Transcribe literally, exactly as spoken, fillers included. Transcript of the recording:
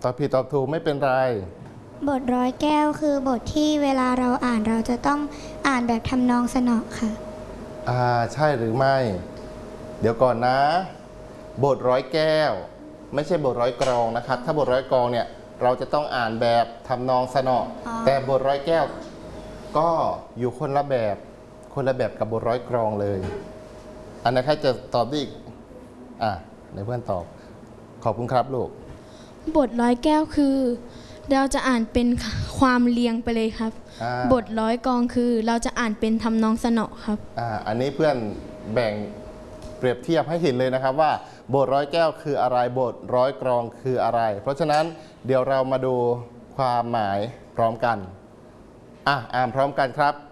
อบผิดตอบถูกไม่เป็นไรบทร้อยแก้วคือบทที่เวลาเราอ่านเราจะต้องอ่านแบบทำนองสนอค่ะอ่าใช่หรือไม่เดี๋ยวก่อนนะบทร้อยแก้วไม่ใช่บทร้อยกรองนะครับถ้าบทร้อยกรองเนี่ยเราจะต้องอ่านแบบทำนองสนอแต่บทร้อยแก้วก็อยู่คนละแบบคนละแบบกับบทร้อยกรองเลยอันไหนใครจะตอบได้อีกอ่ะในเพื่อนตอบขอบคุณครับลูกบทร้อยแก้วคือเราจะอ่านเป็นความเรียงไปเลยครับบทร้อยกองคือเราจะอ่านเป็นทำนองสนอครับอ่าอันนี้เพื่อนแบ่งเปรียบเทียบให้เห็นเลยนะครับว่าบทร้อยแก้วคืออะไรบทร้อยกรองคืออะไรเพราะฉะนั้นเดี๋ยวเรามาดูความหมายพร้อมกันอ่ะอ่านพร้อมกันครับ